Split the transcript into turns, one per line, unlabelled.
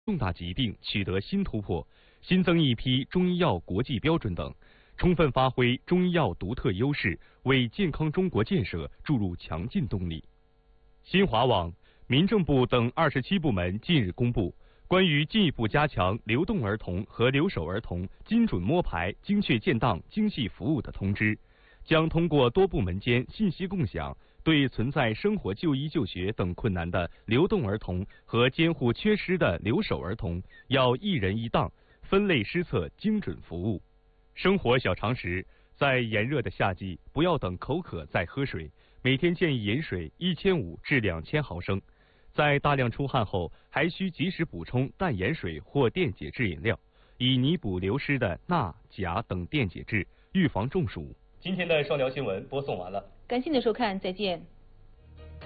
重大疾病取得新突破，新增一批中医药国际标准等，充分发挥中医药独特优势，为健康中国建设注入强劲动力。新华网、民政部等27部门近日公布关于进一步加强流动儿童和留守儿童精准摸排、精确建档、精细服务的通知，将通过多部门间信息共享，对存在生活就医就学等困难的流动儿童和监护缺失的留守儿童，要一人一档，分类施策，精准服务。生活小常识：在炎热的夏季，不要等口渴再喝水，每天建议饮水1500至2000毫升。在大量出汗后，还需及时补充淡盐水或电解质饮料，以弥补流失的钠、钾等电解质，预防中暑。今天的双聊新闻播送完了，
感谢您的收看，再见。